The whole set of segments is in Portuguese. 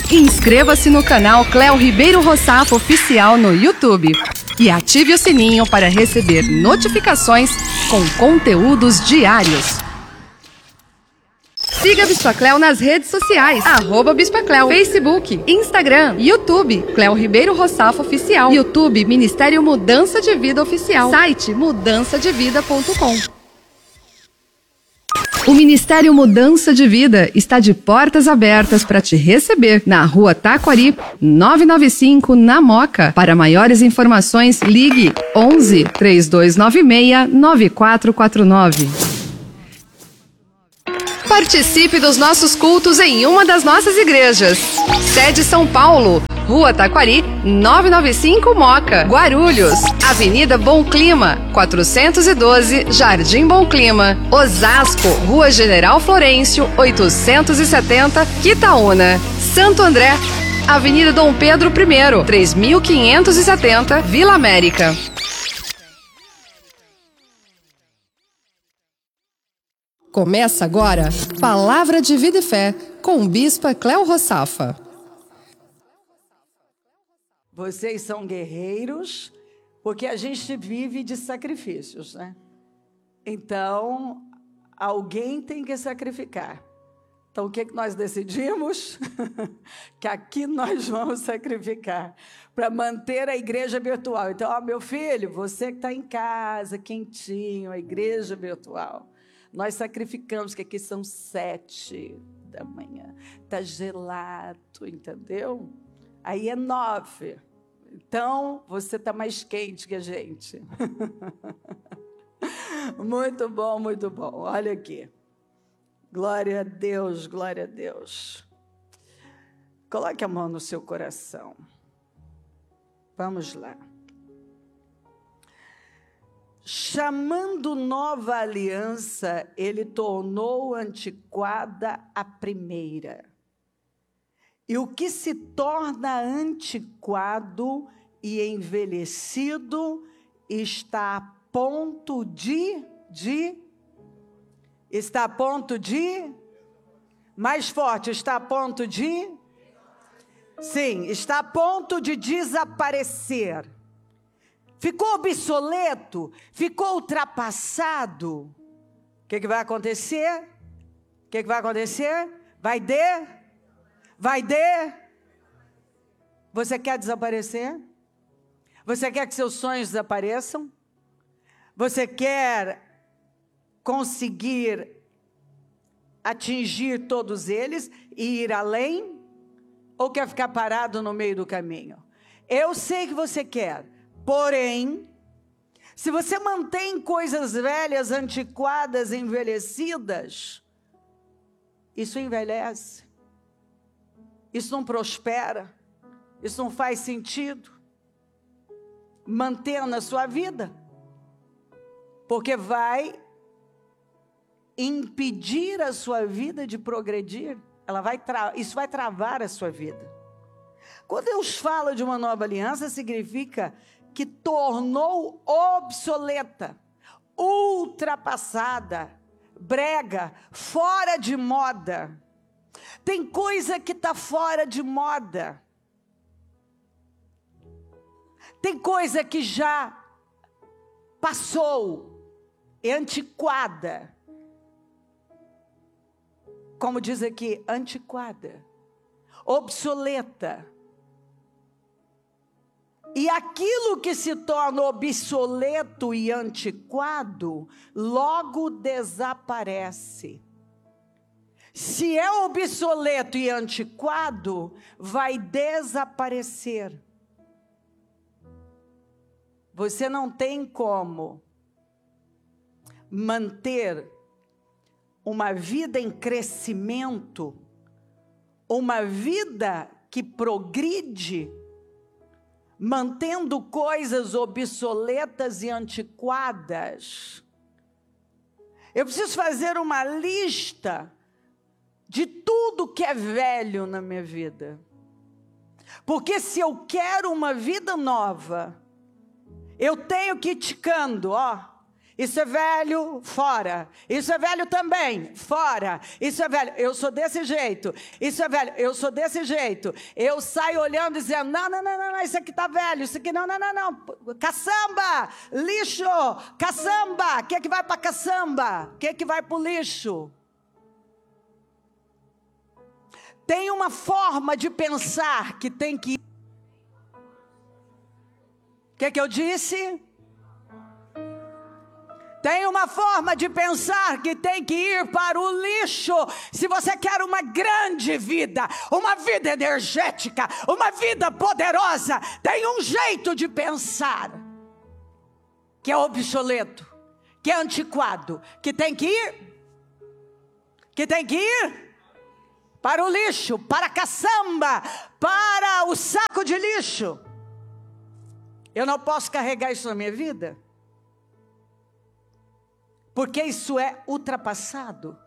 Inscreva-se no canal Cléo Ribeiro Rossafo Oficial no YouTube e ative o sininho para receber notificações com conteúdos diários. Siga a Bispa Cléo nas redes sociais, @Bispa Cléo, Facebook, Instagram, YouTube, Cléo Ribeiro Rossafo Oficial, YouTube, Ministério Mudança de Vida Oficial, site mudançadevida.com. O Ministério Mudança de Vida está de portas abertas para te receber na Rua Taquari, 995, na Moca. Para maiores informações, ligue 11 3296 9449. Participe dos nossos cultos em uma das nossas igrejas. Sede São Paulo, Rua Taquari, 995 Moca. Guarulhos, Avenida Bom Clima, 412, Jardim Bom Clima. Osasco, Rua General Florencio, 870, Quitaúna. Santo André, Avenida Dom Pedro I, 3570, Vila América. Começa agora Palavra de Vida e Fé, com Bispa Cléo Rossafa. Vocês são guerreiros, porque a gente vive de sacrifícios, né? Então, alguém tem que sacrificar. Então, o que nós decidimos? Que aqui nós vamos sacrificar para manter a igreja virtual. Então, ó, meu filho, você que está em casa, quentinho, a igreja virtual. Nós sacrificamos, que aqui são 7 da manhã. Está gelado, entendeu? Aí é 9. Então, você está mais quente que a gente. Muito bom, muito bom. Olha aqui. Glória a Deus, glória a Deus. Coloque a mão no seu coração. Vamos lá. Chamando nova aliança, ele tornou antiquada a primeira. E o que se torna antiquado e envelhecido está a ponto está a ponto de, mais forte, está a ponto de, sim, está a ponto de desaparecer. Ficou obsoleto, ficou ultrapassado. O que vai acontecer? O que vai acontecer? Vai de? Você quer desaparecer? Você quer que seus sonhos desapareçam? Você quer conseguir atingir todos eles e ir além? Ou quer ficar parado no meio do caminho? Eu sei que você quer. Porém, se você mantém coisas velhas, antiquadas, envelhecidas, isso envelhece, isso não prospera, isso não faz sentido manter na sua vida, porque vai impedir a sua vida de progredir, isso vai travar a sua vida. Quando Deus fala de uma nova aliança, significa que tornou obsoleta, ultrapassada, brega, fora de moda. Tem coisa que está fora de moda. Tem coisa que já passou, é antiquada. Como diz aqui, antiquada, obsoleta. E aquilo que se torna obsoleto e antiquado, logo desaparece. Se é obsoleto e antiquado, vai desaparecer. Você não tem como manter uma vida em crescimento, uma vida que progride, mantendo coisas obsoletas e antiquadas. Eu preciso fazer uma lista de tudo que é velho na minha vida. Porque se eu quero uma vida nova, eu tenho que ir ticando, Isso é velho, fora. Isso é velho também, fora. Isso é velho, eu sou desse jeito. Isso é velho, eu sou desse jeito. Eu saio olhando e dizendo, não, isso aqui tá velho, isso aqui não. Caçamba, lixo, caçamba. O que é que vai para caçamba? O que é que vai para o lixo? Tem uma forma de pensar que tem que ir. O que é que eu disse? Tem uma forma de pensar que tem que ir para o lixo. Se você quer uma grande vida, uma vida energética, uma vida poderosa, tem um jeito de pensar que é obsoleto, que é antiquado, que tem que ir para o lixo, para a caçamba, para o saco de lixo. Eu não posso carregar isso na minha vida, porque isso é ultrapassado.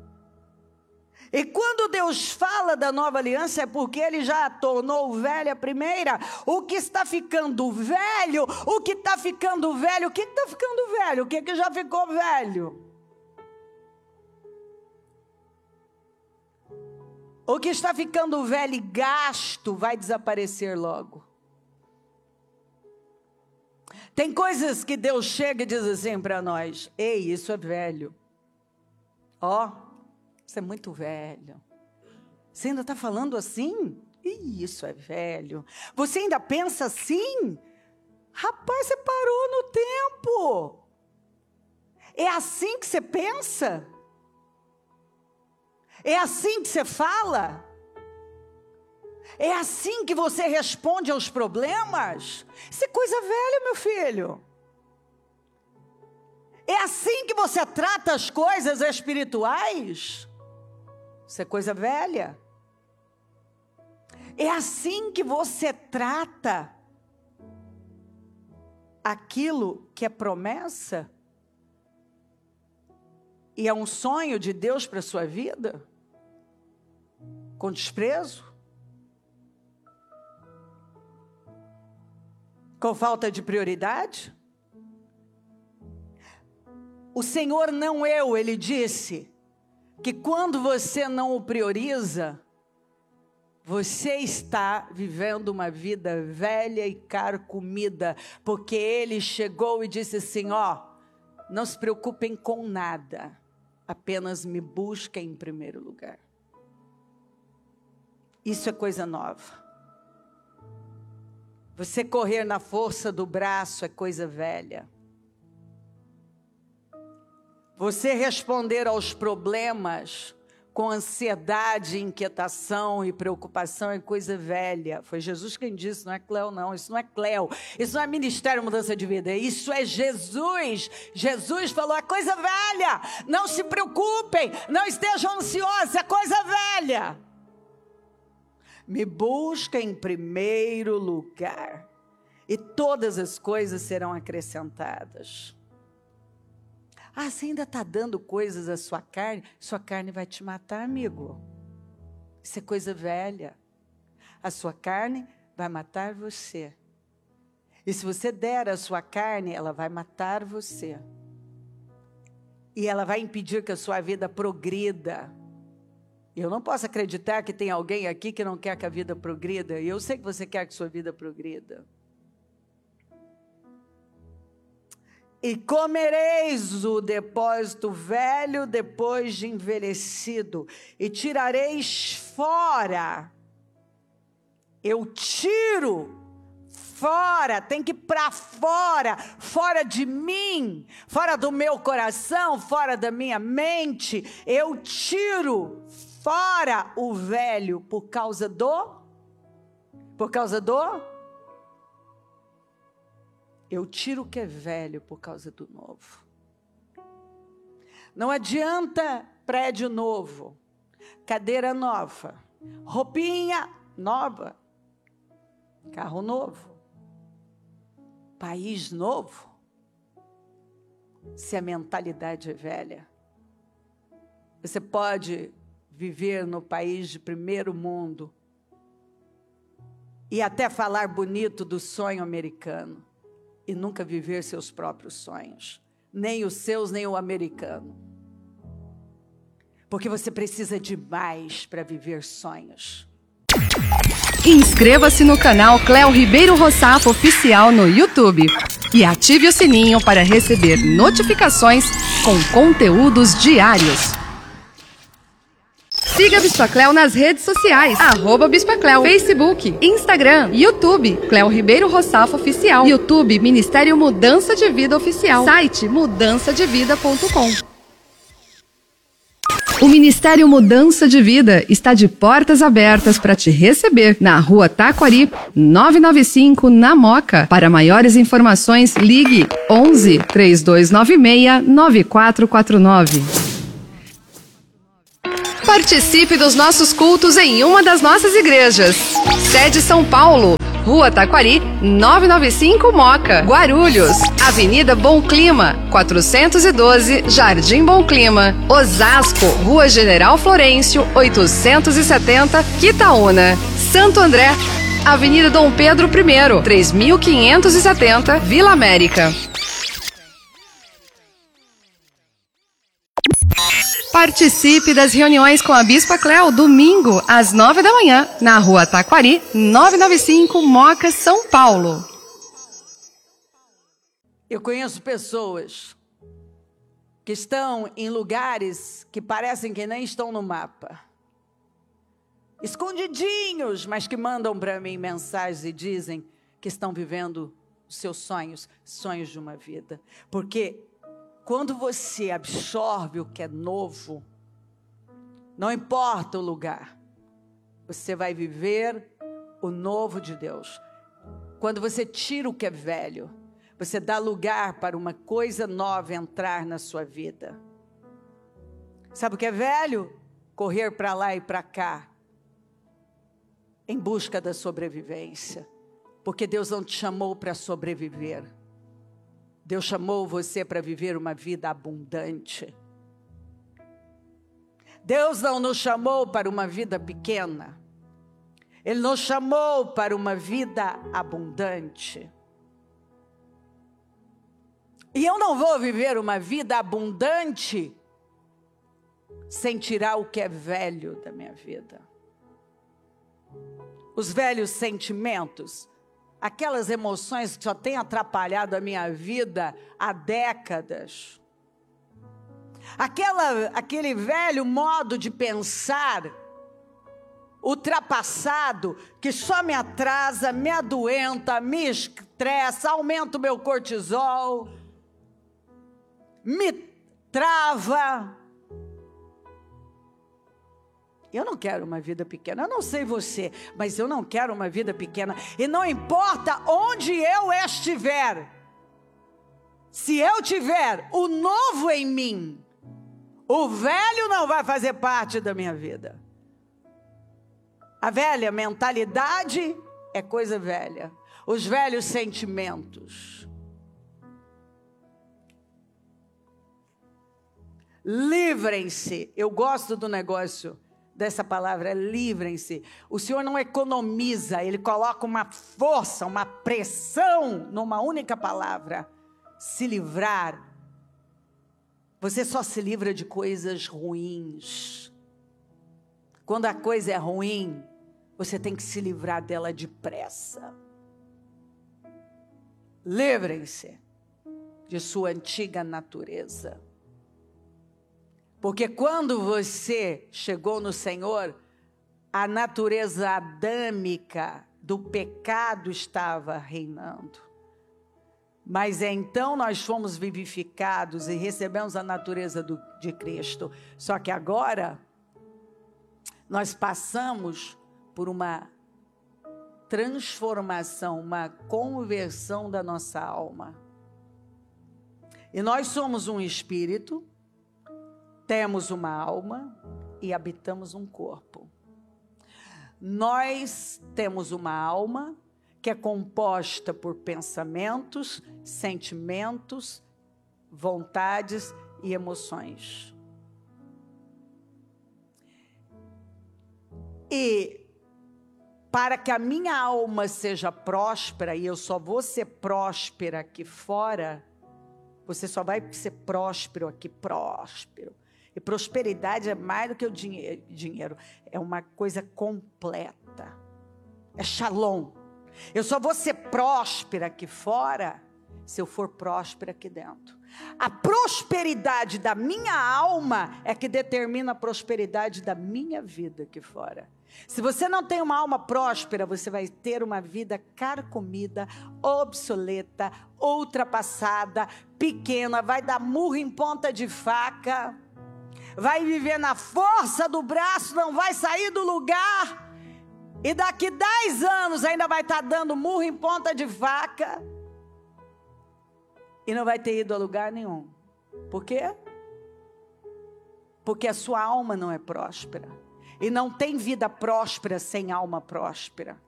E quando Deus fala da nova aliança, é porque Ele já tornou velha a primeira. O que está ficando velho? O que está ficando velho? O que está ficando velho? O que já ficou velho? O que está ficando velho e gasto vai desaparecer logo. Tem coisas que Deus chega e diz assim para nós: ei, isso é velho. Isso é muito velho. Você ainda está falando assim? Isso é velho. Você ainda pensa assim? Rapaz, você parou no tempo. É assim que você pensa? É assim que você fala? É assim que você responde aos problemas? Isso é coisa velha, meu filho. É assim que você trata as coisas espirituais? Isso é coisa velha. É assim que você trata aquilo que é promessa? E é um sonho de Deus para a sua vida? Com desprezo? Com falta de prioridade? O Senhor não Ele disse que quando você não o prioriza, você está vivendo uma vida velha e carcomida, porque Ele chegou e disse assim, não se preocupem com nada, apenas me busquem em primeiro lugar. Isso é coisa nova. Você correr na força do braço é coisa velha. Você responder aos problemas com ansiedade, inquietação e preocupação é coisa velha. Foi Jesus quem disse, não é Cléo não. Isso não é Cléo. Isso não é Ministério Mudança de Vida. Isso é Jesus. Jesus falou, é coisa velha. Não se preocupem, não estejam ansiosos, é coisa velha. Me busca em primeiro lugar, e todas as coisas serão acrescentadas. Você ainda está dando coisas à sua carne vai te matar, amigo. Isso é coisa velha. A sua carne vai matar você. E se você der a sua carne, ela vai matar você. E ela vai impedir que a sua vida progrida. Eu não posso acreditar que tem alguém aqui que não quer que a vida progrida. E eu sei que você quer que sua vida progrida. E comereis o depósito velho depois de envelhecido, e tirareis fora. Eu tiro fora, tem que ir para fora, fora de mim, fora do meu coração, fora da minha mente. Eu tiro fora o velho por causa do eu tiro o que é velho por causa do novo. Não adianta prédio novo, cadeira nova, roupinha nova, carro novo, país novo, se a mentalidade é velha. Você pode viver no país de primeiro mundo e até falar bonito do sonho americano e nunca viver seus próprios sonhos. nem os seus, nem o americano. Porque você precisa de mais para viver sonhos. Inscreva-se no canal Cléo Ribeiro Rossafo Oficial no YouTube e ative o sininho para receber notificações com conteúdos diários. Siga a Bispa Cléo nas redes sociais, @Bispa Cléo, Facebook, Instagram, YouTube, Cléo Ribeiro Rossafo Oficial, YouTube, Ministério Mudança de Vida Oficial, site mudançadevida.com. O Ministério Mudança de Vida está de portas abertas para te receber na Rua Taquari, 995, na Moca. Para maiores informações, ligue 11 3296 9449. Participe dos nossos cultos em uma das nossas igrejas. Sede São Paulo, Rua Taquari, 995 Moca. Guarulhos, Avenida Bom Clima, 412, Jardim Bom Clima. Osasco, Rua General Florencio, 870, Quitaúna. Santo André, Avenida Dom Pedro I, 3570, Vila América. Participe das reuniões com a Bispa Cléo, domingo, às 9 da manhã, na Rua Taquari, 995, Moca, São Paulo. Eu conheço pessoas que estão em lugares que parecem que nem estão no mapa. Escondidinhos, mas que mandam para mim mensagens e dizem que estão vivendo os seus sonhos, sonhos de uma vida. Porque quando você absorve o que é novo, não importa o lugar, você vai viver o novo de Deus. Quando você tira o que é velho, você dá lugar para uma coisa nova entrar na sua vida. Sabe o que é velho? Correr para lá e para cá, em busca da sobrevivência. Porque Deus não te chamou para sobreviver. Deus chamou você para viver uma vida abundante. Deus não nos chamou para uma vida pequena. Ele nos chamou para uma vida abundante. E eu não vou viver uma vida abundante sem tirar o que é velho da minha vida. Os velhos sentimentos, aquelas emoções que só têm atrapalhado a minha vida há décadas. Aquele velho modo de pensar ultrapassado, que só me atrasa, me adoenta, me estressa, aumenta o meu cortisol, me trava. Eu não quero uma vida pequena, eu não sei você, mas eu não quero uma vida pequena. E não importa onde eu estiver, se eu tiver o novo em mim, o velho não vai fazer parte da minha vida. A velha mentalidade é coisa velha. Os velhos sentimentos. Livrem-se. Eu gosto do negócio dessa palavra, livrem-se. O Senhor não economiza, Ele coloca uma força, uma pressão numa única palavra. Se livrar. Você só se livra de coisas ruins. Quando a coisa é ruim, você tem que se livrar dela depressa. Livrem-se de sua antiga natureza. Porque quando você chegou no Senhor, a natureza adâmica do pecado estava reinando. Mas então nós fomos vivificados e recebemos a natureza de Cristo. Só que agora nós passamos por uma transformação, uma conversão da nossa alma. E nós somos um espírito, temos uma alma e habitamos um corpo. Nós temos uma alma que é composta por pensamentos, sentimentos, vontades e emoções. E para que a minha alma seja próspera, e eu só vou ser próspera aqui fora, Você só vai ser próspero aqui, próspero. E prosperidade é mais do que o dinheiro. É uma coisa completa. É shalom. Eu só vou ser próspera aqui fora se eu for próspera aqui dentro. A prosperidade da minha alma é que determina a prosperidade da minha vida aqui fora. Se você não tem uma alma próspera, você vai ter uma vida carcomida, obsoleta, ultrapassada, pequena, vai dar murro em ponta de faca, vai viver na força do braço, não vai sair do lugar, e daqui 10 anos ainda vai estar dando murro em ponta de faca, e não vai ter ido a lugar nenhum. Por quê? Porque a sua alma não é próspera. E não tem vida próspera sem alma próspera.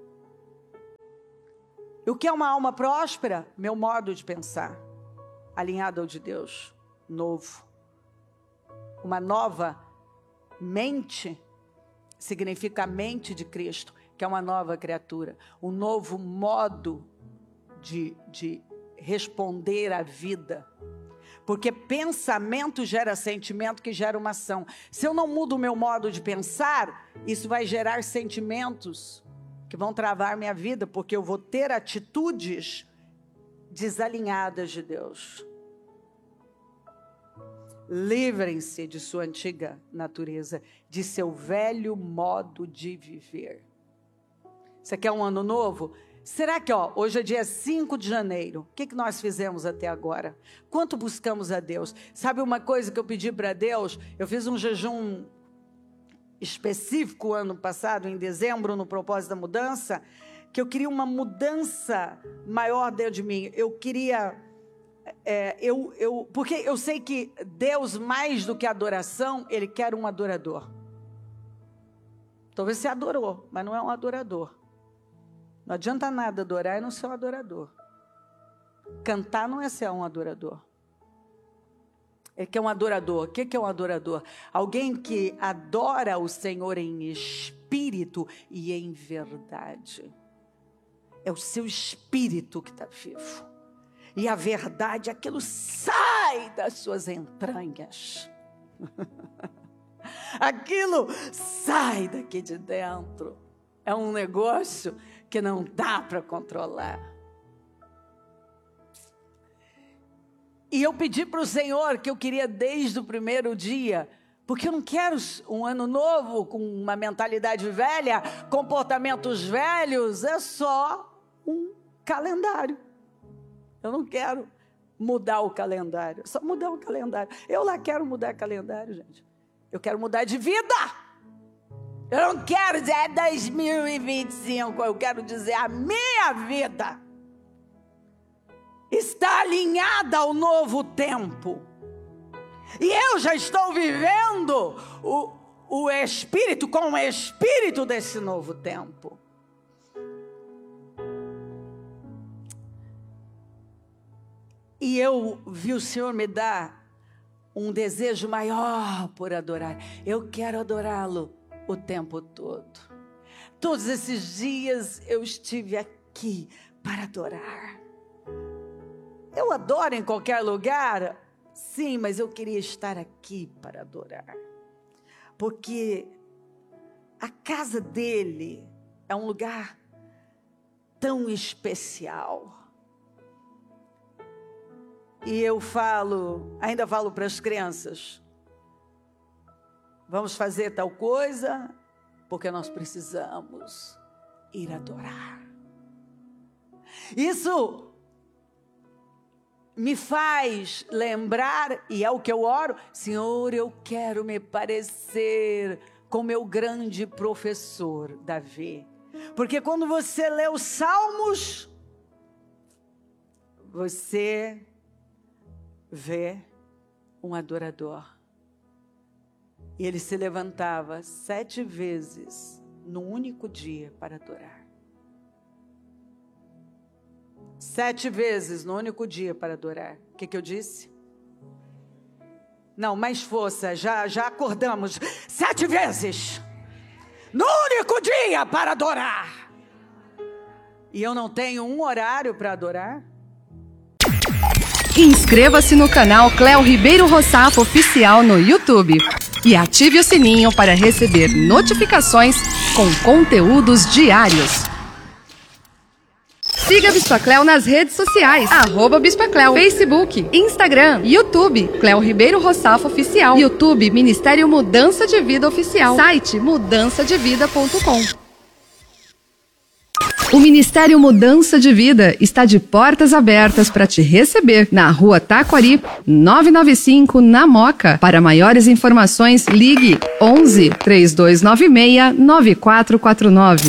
E o que é uma alma próspera? Meu modo de pensar, alinhado ao de Deus, novo. Uma nova mente significa a mente de Cristo, que é uma nova criatura. Um novo modo de responder à vida. Porque pensamento gera sentimento, que gera uma ação. Se eu não mudo o meu modo de pensar, isso vai gerar sentimentos que vão travar minha vida, porque eu vou ter atitudes desalinhadas de Deus. Livrem-se de sua antiga natureza, de seu velho modo de viver. Você quer um ano novo? Será que, hoje é dia 5 de janeiro, o que nós fizemos até agora? Quanto buscamos a Deus? Sabe uma coisa que eu pedi para Deus? Eu fiz um jejum específico ano passado, em dezembro, no propósito da mudança, que eu queria uma mudança maior dentro de mim. Eu queria, porque eu sei que Deus, mais do que adoração, Ele quer um adorador. Talvez você adorou, mas não é um adorador. Não adianta nada adorar e não ser um adorador. Cantar não é ser um adorador. Ele quer um adorador. O que é um adorador? Alguém que adora o Senhor em espírito e em verdade. É o seu espírito que está vivo. E a verdade, aquilo sai das suas entranhas. Aquilo sai daqui de dentro. É um negócio que não dá para controlar. E eu pedi para o Senhor, que eu queria desde o primeiro dia, porque eu não quero um ano novo com uma mentalidade velha, comportamentos velhos, é só um calendário. Eu não quero mudar o calendário, é só mudar o calendário. Eu lá quero mudar calendário, gente. Eu quero mudar de vida. Eu não quero dizer 2025, eu quero dizer a minha vida está alinhada ao novo tempo. E eu já estou vivendo o Espírito, com o Espírito desse novo tempo. E eu vi o Senhor me dar um desejo maior por adorar. Eu quero adorá-lo o tempo todo. Todos esses dias eu estive aqui para adorar. Eu adoro em qualquer lugar, sim, mas eu queria estar aqui para adorar. Porque a casa dele é um lugar tão especial. E eu ainda falo para as crianças, vamos fazer tal coisa, porque nós precisamos ir adorar. Isso me faz lembrar, e é o que eu oro, Senhor, eu quero me parecer com meu grande professor, Davi. Porque quando você lê os Salmos, você vê um adorador. E ele se levantava 7 vezes num único dia para adorar. 7 vezes no único dia para adorar. O que eu disse? Não, mais força, já acordamos. 7 vezes no único dia para adorar. E eu não tenho um horário para adorar? Inscreva-se no canal Cléo Ribeiro Rossafo Oficial no YouTube e ative o sininho para receber notificações com conteúdos diários. Siga a Bispa Cléo nas redes sociais, @Bispa Cléo, Facebook, Instagram, YouTube, Cléo Ribeiro Rossafo Oficial, YouTube, Ministério Mudança de Vida Oficial, site mudançadevida.com. O Ministério Mudança de Vida está de portas abertas para te receber na Rua Taquari, 995, na Moca. Para maiores informações, ligue 11 3296 9449.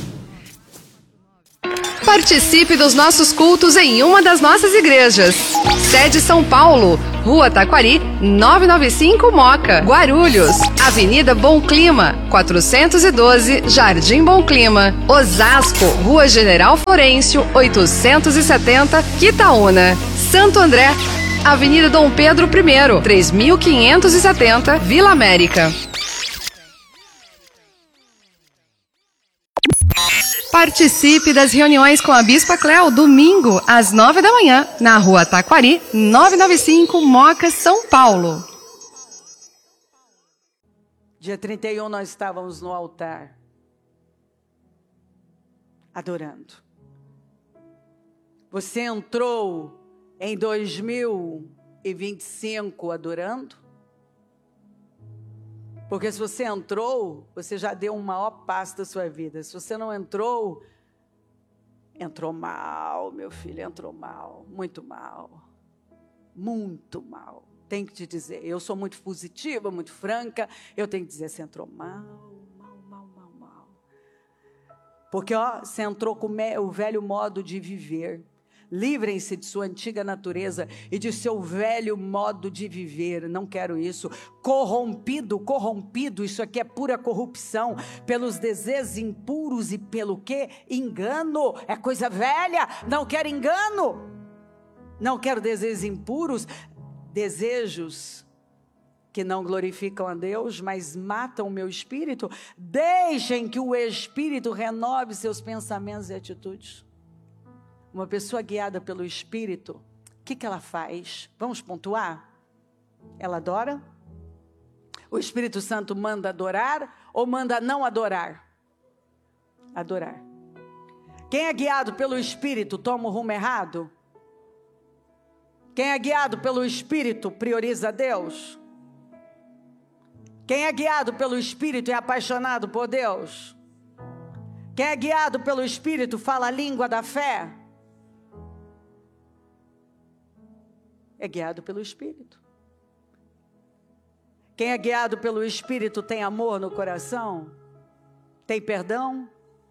Participe dos nossos cultos em uma das nossas igrejas. Sede São Paulo, Rua Taquari, 995 Moca. Guarulhos, Avenida Bom Clima, 412, Jardim Bom Clima. Osasco, Rua General Florencio, 870, Quitaúna. Santo André, Avenida Dom Pedro I, 3570, Vila América. Participe das reuniões com a Bispa Cléo, domingo, às 9 da manhã, na Rua Taquari, 995, Moca, São Paulo. Dia 31 nós estávamos no altar, adorando. Você entrou em 2025 adorando? Porque se você entrou, você já deu um maior passo da sua vida. Se você não entrou, entrou mal, meu filho, entrou mal, muito mal. Muito mal. Tenho que te dizer, eu sou muito positiva, muito franca, eu tenho que dizer, você entrou mal. Porque, você entrou com o velho modo de viver. Livrem-se de sua antiga natureza e de seu velho modo de viver. Não quero isso. Corrompido, isso aqui é pura corrupção, pelos desejos impuros e pelo quê? Engano, é coisa velha, não quero engano. Não quero desejos impuros, desejos que não glorificam a Deus, mas matam o meu espírito. Deixem que o Espírito renove seus pensamentos e atitudes. Uma pessoa guiada pelo Espírito, o que ela faz? Vamos pontuar? Ela adora? O Espírito Santo manda adorar ou manda não adorar? Adorar. Quem é guiado pelo Espírito toma o rumo errado? Quem é guiado pelo Espírito prioriza Deus? Quem é guiado pelo Espírito é apaixonado por Deus? Quem é guiado pelo Espírito fala a língua da fé? É guiado pelo Espírito. Quem é guiado pelo Espírito tem amor no coração? Tem perdão?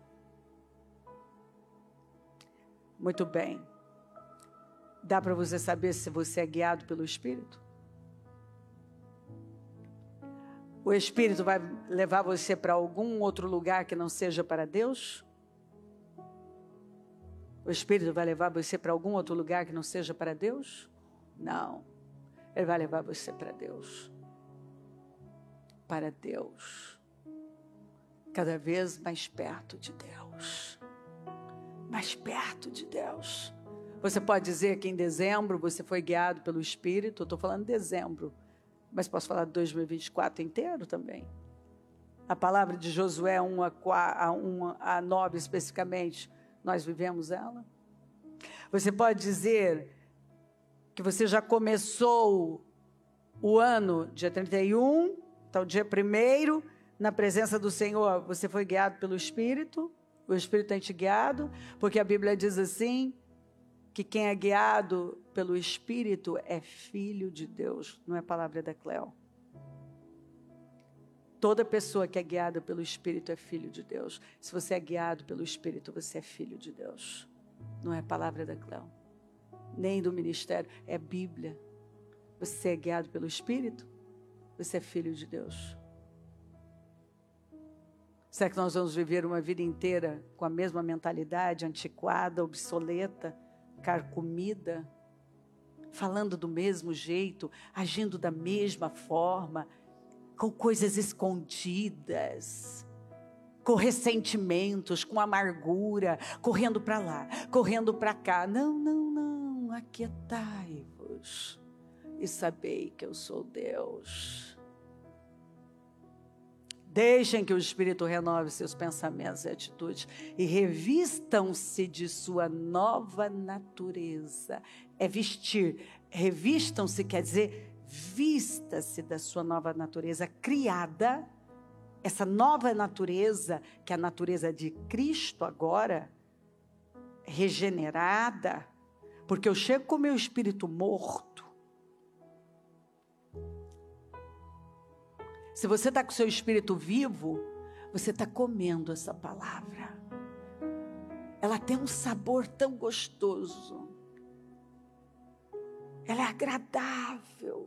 Muito bem. Dá para você saber se você é guiado pelo Espírito? O Espírito vai levar você para algum outro lugar que não seja para Deus? O Espírito vai levar você para algum outro lugar que não seja para Deus? Não, Ele vai levar você para Deus. Para Deus. Cada vez mais perto de Deus. Mais perto de Deus. Você pode dizer que em dezembro você foi guiado pelo Espírito. Eu estou falando dezembro, mas posso falar de 2024 inteiro também. A palavra de Josué 1 a 9 especificamente, nós vivemos ela. Você pode dizer que você já começou o ano, dia 31, então dia 1º, na presença do Senhor, você foi guiado pelo Espírito, o Espírito tem te guiado, porque a Bíblia diz assim, que quem é guiado pelo Espírito é filho de Deus, não é palavra da Cléo. Toda pessoa que é guiada pelo Espírito é filho de Deus. Se você é guiado pelo Espírito, você é filho de Deus, não é palavra da Cléo. Nem do ministério, é Bíblia. Você é guiado pelo Espírito, você é filho de Deus. Será que nós vamos viver uma vida inteira com a mesma mentalidade, antiquada, obsoleta, carcomida, falando do mesmo jeito, agindo da mesma forma, com coisas escondidas, com ressentimentos, com amargura, correndo para lá, correndo para cá? Não, aquietai-vos. olhos e sabei que eu sou Deus. Deixem que o Espírito renove seus pensamentos e atitudes e revistam-se de sua nova natureza. É vestir. Revistam-se quer dizer vista-se da sua nova natureza criada. Essa nova natureza, que é a natureza de Cristo agora, regenerada, porque eu chego com o meu espírito morto. Se você está com o seu espírito vivo, você está comendo essa palavra. Ela tem um sabor tão gostoso. Ela é agradável.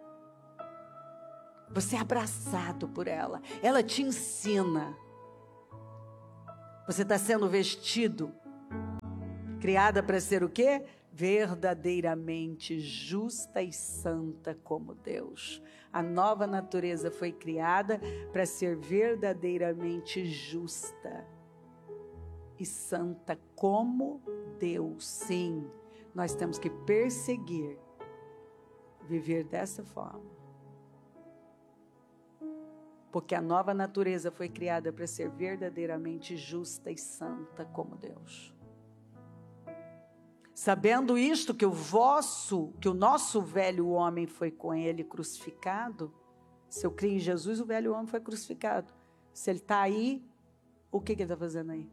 Você é abraçado por ela. Ela te ensina. Você está sendo vestido, criada para ser o quê? Verdadeiramente justa e santa como Deus. A nova natureza foi criada para ser verdadeiramente justa e santa como Deus. Sim, nós temos que perseguir, viver dessa forma. Porque a nova natureza foi criada para ser verdadeiramente justa e santa como Deus. Sabendo isto, que o nosso velho homem foi com ele crucificado. Se eu creio em Jesus, o velho homem foi crucificado. Se ele está aí, o que ele está fazendo aí?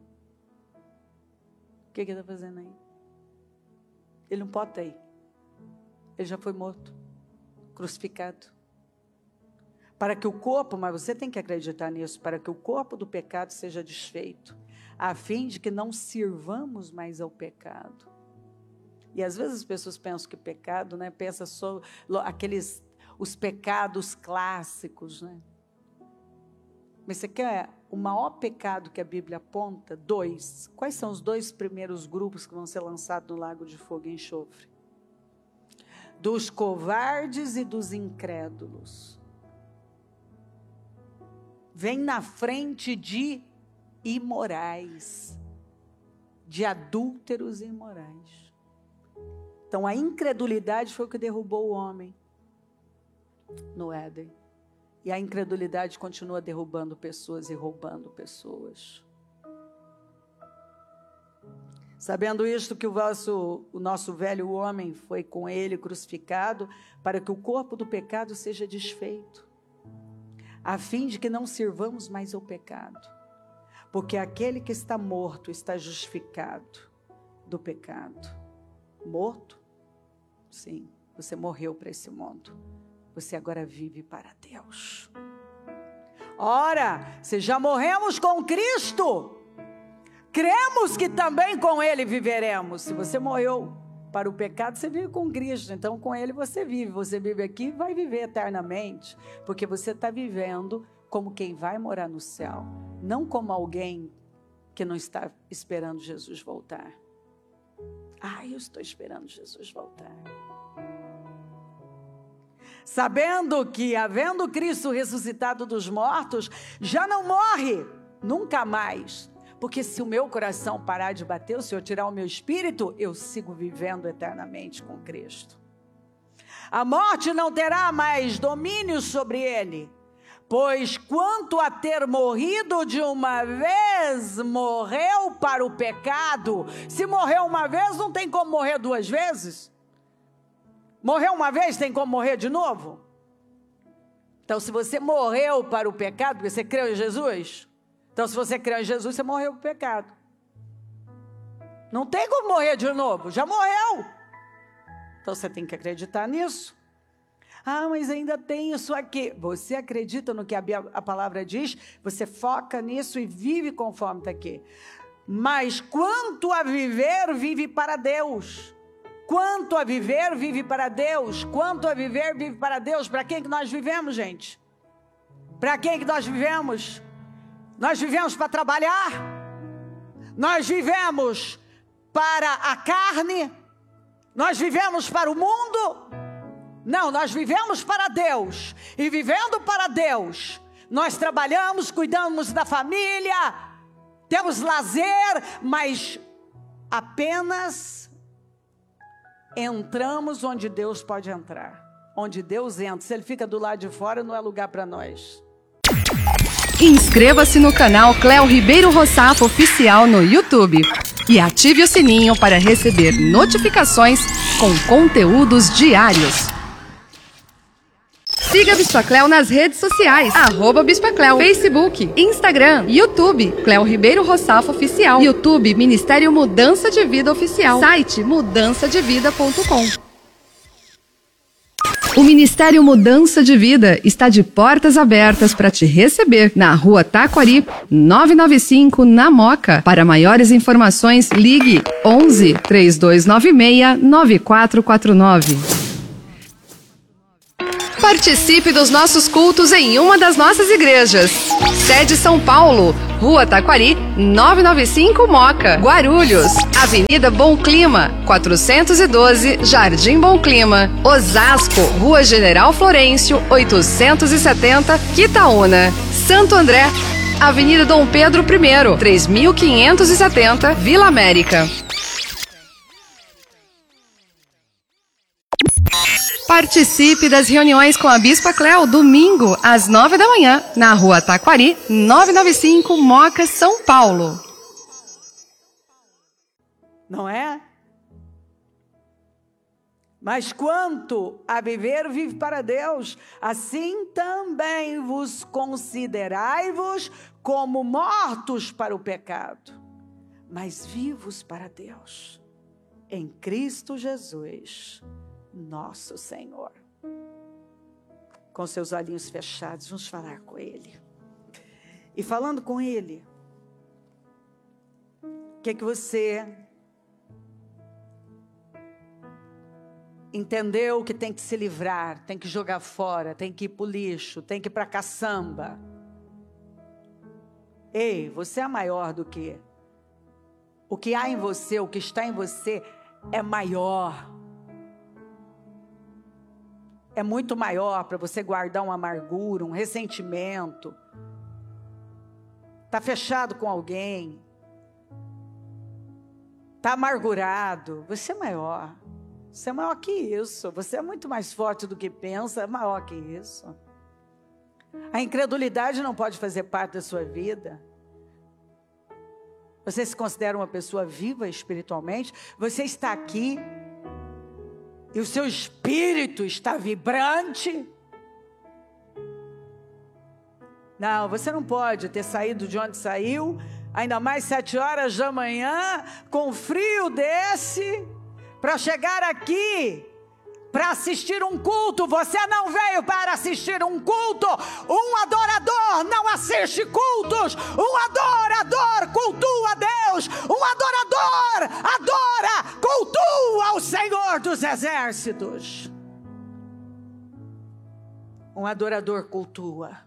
O que ele está fazendo aí? Ele não pode estar aí. Ele já foi morto, crucificado. Para que o corpo, mas você tem que acreditar nisso, para que o corpo do pecado seja desfeito, a fim de que não sirvamos mais ao pecado. E às vezes as pessoas pensam que pecado, né? Pensa só os pecados clássicos, né? Mas você quer o maior pecado que a Bíblia aponta? 2. Quais são os 2 primeiros grupos que vão ser lançados no lago de fogo e enxofre? Dos covardes e dos incrédulos. Vem na frente de imorais, de adúlteros e imorais. Então, a incredulidade foi o que derrubou o homem no Éden. E a incredulidade continua derrubando pessoas e roubando pessoas. Sabendo isto, que o nosso velho homem foi com ele crucificado, para que o corpo do pecado seja desfeito, a fim de que não sirvamos mais ao pecado. Porque aquele que está morto está justificado do pecado. Morto? Sim, você morreu para esse mundo. Você agora vive para Deus. Ora, se já morremos com Cristo, cremos que também com Ele viveremos. Se você morreu para o pecado, você vive com Cristo. Então com Ele você vive. Você vive aqui e vai viver eternamente. Porque você está vivendo como quem vai morar no céu. Não como alguém que não está esperando Jesus voltar. Eu estou esperando Jesus voltar. Sabendo que, havendo Cristo ressuscitado dos mortos, já não morre, nunca mais. Porque se o meu coração parar de bater, se eu tirar o meu espírito, eu sigo vivendo eternamente com Cristo. A morte não terá mais domínio sobre ele. Pois quanto a ter morrido de uma vez, morreu para o pecado. Se morreu uma vez, não tem como morrer 2 vezes. Morreu uma vez, tem como morrer de novo? Então, se você morreu para o pecado, porque você creu em Jesus, então se você creu em Jesus, você morreu para o pecado. Não tem como morrer de novo, já morreu. Então você tem que acreditar nisso. Mas ainda tem isso aqui. Você acredita no que a palavra diz, você foca nisso e vive conforme está aqui. Mas quanto a viver, vive para Deus. Quanto a viver, vive para Deus. Quanto a viver, vive para Deus. Para quem que nós vivemos, gente? Para quem que nós vivemos? Nós vivemos para trabalhar? Nós vivemos para a carne? Nós vivemos para o mundo? Não, nós vivemos para Deus. E vivendo para Deus, nós trabalhamos, cuidamos da família, temos lazer, mas apenas entramos onde Deus pode entrar. Onde Deus entra. Se Ele fica do lado de fora, não é lugar para nós. Inscreva-se no canal Cléo Ribeiro Rossafo Oficial no YouTube e ative o sininho para receber notificações com conteúdos diários. Siga a Bispa Cléo nas redes sociais, @Bispa Cléo, Facebook, Instagram, YouTube, Cléo Ribeiro Rossafo Oficial, YouTube, Ministério Mudança de Vida Oficial, site mudançadevida.com. O Ministério Mudança de Vida está de portas abertas para te receber na Rua Taquari, 995, na Moca. Para maiores informações, ligue 11 3296 9449. Participe dos nossos cultos em uma das nossas igrejas. Sede São Paulo, Rua Taquari, 995 Moca. Guarulhos, Avenida Bom Clima, 412, Jardim Bom Clima. Osasco, Rua General Florencio, 870, Quitaúna. Santo André, Avenida Dom Pedro I, 3570, Vila América. Participe das reuniões com a Bispa Cléo, domingo, às 9 da manhã, na Rua Taquari, 995, Moca, São Paulo. Não é? Mas quanto a viver, vive para Deus, assim também vos considerai-vos como mortos para o pecado, mas vivos para Deus, em Cristo Jesus, nosso Senhor. Com seus olhinhos fechados, vamos falar com Ele. E falando com Ele, o que você entendeu que tem que se livrar, tem que jogar fora, tem que ir para o lixo, tem que ir para a caçamba? Ei, você é maior do que o que há em você, o que está em você é maior. É muito maior para você guardar uma amargura, um ressentimento. Está fechado com alguém. Está amargurado. Você é maior. Você é maior que isso. Você é muito mais forte do que pensa. É maior que isso. A incredulidade não pode fazer parte da sua vida. Você se considera uma pessoa viva espiritualmente? Você está aqui e o seu espírito está vibrante? Não, você não pode ter saído de onde saiu, ainda mais 7 horas da manhã, com frio desse, para chegar aqui, para assistir um culto. Você não veio para assistir um culto. Um adorador não assiste cultos. Um adorador cultua a Deus. Um adorador adora, cultua o Senhor dos Exércitos. Um adorador cultua.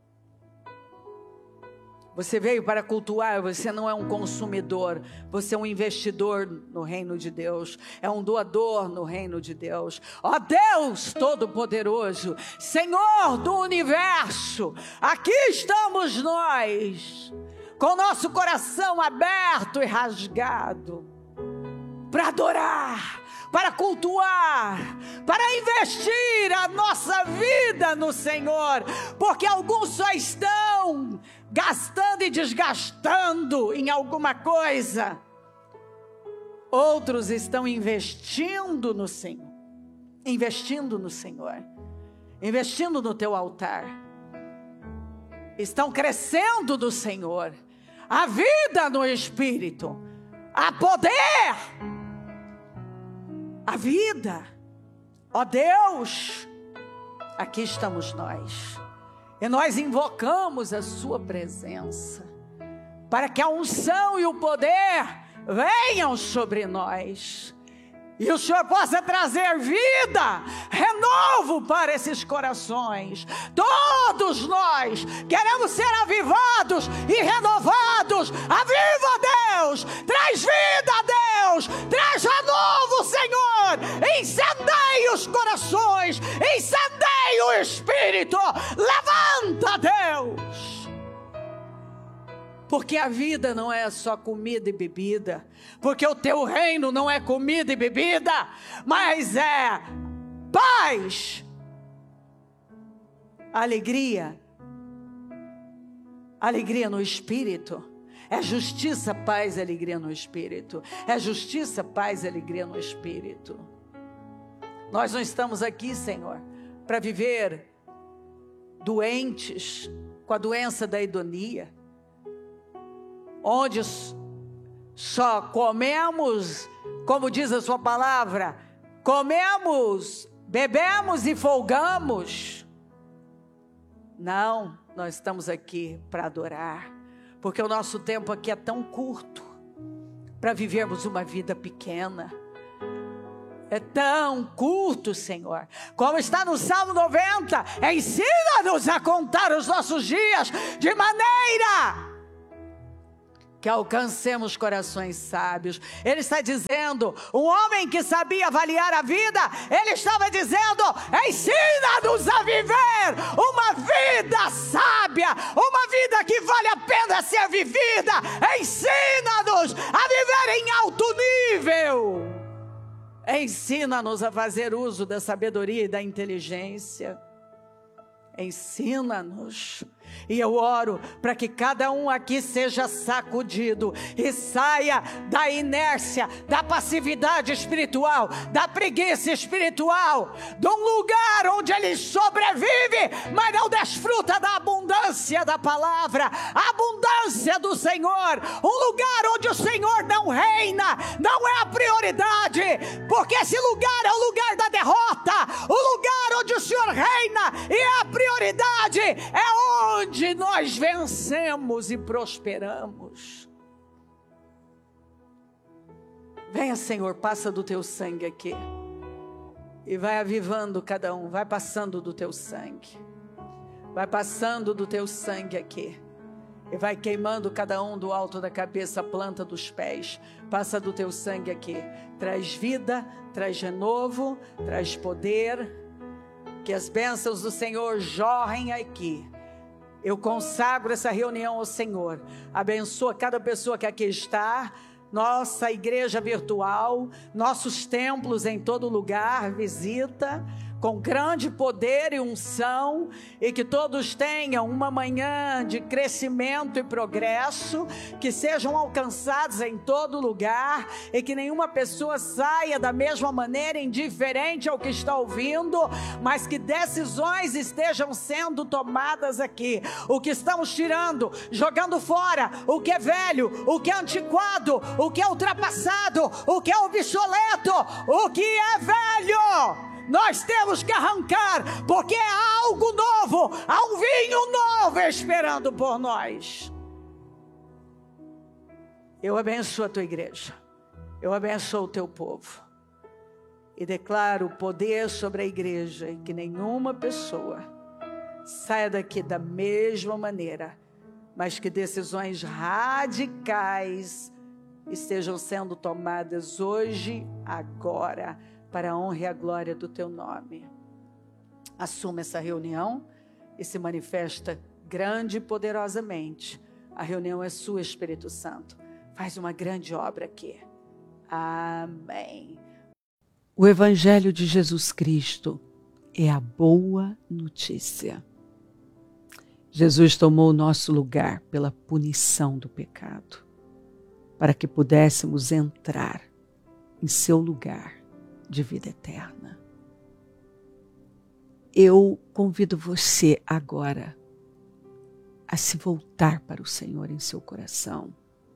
Você veio para cultuar, você não é um consumidor, você é um investidor no reino de Deus, é um doador no reino de Deus. Ó Deus Todo-Poderoso, Senhor do Universo, aqui estamos nós, com nosso coração aberto e rasgado, para adorar, para cultuar, para investir a nossa vida no Senhor, porque alguns só estão gastando e desgastando em alguma coisa, outros estão investindo no Senhor, investindo no teu altar, estão crescendo do Senhor, a vida no Espírito, a poder, a vida. Ó Deus, aqui estamos nós. E nós invocamos a sua presença, para que a unção e o poder venham sobre nós. E o Senhor possa trazer vida, renovo para esses corações. Todos nós queremos ser avivados e renovados. Aviva, Deus, traz vida, Deus, traz renovo, Senhor. Incendeie os corações, incendeie o Espírito. Levanta, Deus, porque a vida não é só comida e bebida, porque o teu reino não é comida e bebida, mas é paz, alegria no Espírito. É justiça, paz e alegria no Espírito. É justiça, paz e alegria no Espírito. Nós não estamos aqui, Senhor, para viver doentes com a doença da hedonia, onde só comemos, como diz a sua palavra, comemos, bebemos e folgamos. Não, nós estamos aqui para adorar, porque o nosso tempo aqui é tão curto para vivermos uma vida pequena. É tão curto, Senhor. Como está no Salmo 90, ensina-nos a contar os nossos dias de maneira que alcancemos corações sábios. Ele está dizendo, um homem que sabia avaliar a vida, ele estava dizendo, ensina-nos a viver uma vida sábia, uma vida que vale a pena ser vivida. Ensina-nos a viver em alto nível. Ensina-nos a fazer uso da sabedoria e da inteligência. Ensina-nos. E eu oro para que cada um aqui seja sacudido e saia da inércia, da passividade espiritual, da preguiça espiritual, de um lugar onde ele sobrevive, mas não desfruta da abundância da palavra, a abundância do Senhor. Um lugar onde o Senhor não reina, não é a prioridade, porque esse lugar é o lugar da derrota. O lugar onde o Senhor reina e é a prioridade é onde nós vencemos e prosperamos. Venha, Senhor, passa do teu sangue aqui e vai avivando cada um, vai passando do teu sangue, vai passando do teu sangue aqui e vai queimando cada um do alto da cabeça, a planta dos pés. Passa do teu sangue aqui, traz vida, traz renovo, traz poder, que as bênçãos do Senhor jorrem aqui. Eu consagro essa reunião ao Senhor. Abençoa cada pessoa que aqui está, nossa igreja virtual, nossos templos em todo lugar. Visita com grande poder e unção, e que todos tenham uma manhã de crescimento e progresso, que sejam alcançados em todo lugar, e que nenhuma pessoa saia da mesma maneira indiferente ao que está ouvindo, mas que decisões estejam sendo tomadas aqui. O que estamos tirando, jogando fora, o que é velho, o que é antiquado, o que é ultrapassado, o que é obsoleto, o que é velho, nós temos que arrancar, porque há algo novo, há um vinho novo esperando por nós. Eu abençoo a tua igreja, eu abençoo o teu povo, e declaro poder sobre a igreja, e que nenhuma pessoa saia daqui da mesma maneira, mas que decisões radicais estejam sendo tomadas hoje, agora, para a honra e a glória do teu nome. Assuma essa reunião e se manifesta grande e poderosamente. A reunião é sua, Espírito Santo. Faz uma grande obra aqui. Amém. O Evangelho de Jesus Cristo é a boa notícia. Jesus tomou o nosso lugar pela punição do pecado, para que pudéssemos entrar em seu lugar de vida eterna. Eu convido você agora a se voltar para o Senhor em seu coração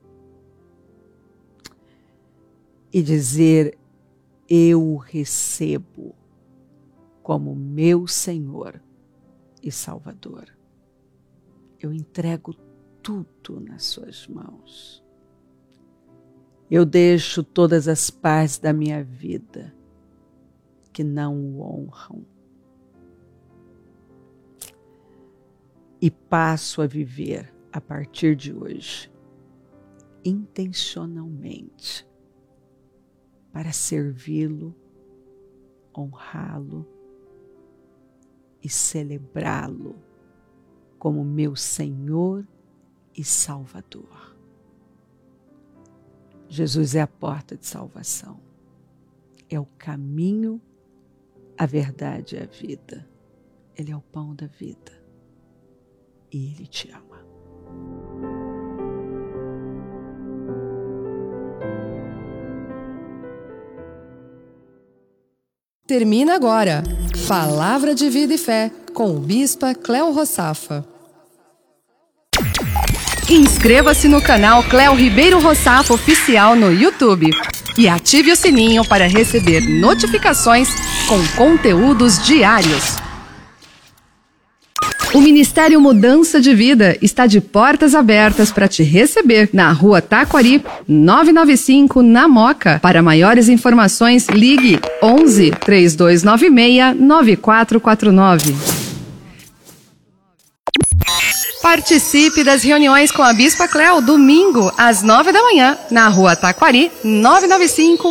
e dizer: eu o recebo como meu Senhor e Salvador. Eu entrego tudo nas suas mãos. Eu deixo todas as partes da minha vida que não o honram e passo a viver a partir de hoje intencionalmente para servi-lo, honrá-lo e celebrá-lo como meu Senhor e Salvador. Jesus é a porta de salvação. É o caminho, a verdade e a vida. Ele é o pão da vida. E Ele te ama. Termina agora. Palavra de Vida e Fé, com o Bispa Cléo Rossafa. Inscreva-se no canal Cléo Ribeiro Rossafa Oficial no YouTube e ative o sininho para receber notificações com conteúdos diários. O Ministério Mudança de Vida está de portas abertas para te receber na Rua Taquari, 995, na Moca. Para maiores informações, ligue 11 3296 9449. Participe das reuniões com a Bispa Cléo, domingo, às 9 da manhã, na Rua Taquari, 995,